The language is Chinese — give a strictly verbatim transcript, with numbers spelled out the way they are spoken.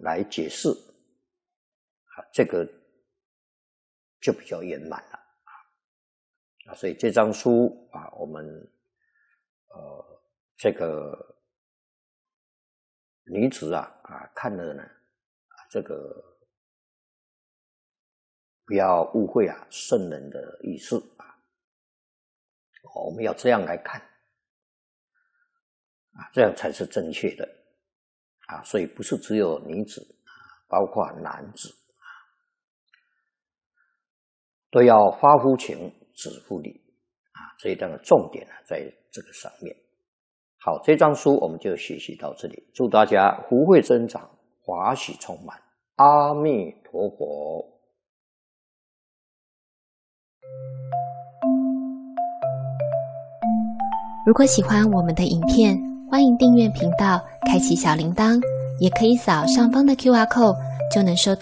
来解释，啊，这个就比较圆满了啊。所以这张书啊，我们呃这个女子啊啊看了呢，啊这个不要误会啊圣人的意思啊，我们要这样来看啊，这样才是正确的啊。所以不是只有女子，包括男子都要发乎情，止乎礼啊。这一段的重点呢，在这个上面。好，这张书我们就学习到这里，祝大家福慧增长，华喜充满，阿弥陀佛。 如果喜欢我们的影片，欢迎订阅频道，开启小铃铛，也可以扫上方的 Q R code，就能收到